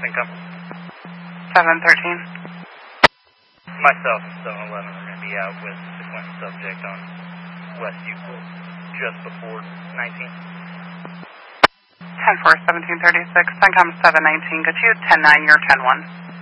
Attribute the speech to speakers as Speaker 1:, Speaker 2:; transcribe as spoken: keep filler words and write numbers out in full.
Speaker 1: Income.
Speaker 2: seven thirteen.
Speaker 1: Myself and seven eleven are going to be out with sequential subject on West Euclid just before nineteen.
Speaker 2: ten four, seventeen thirty-six. Income seven nineteen. Get you ten nine, you're ten one.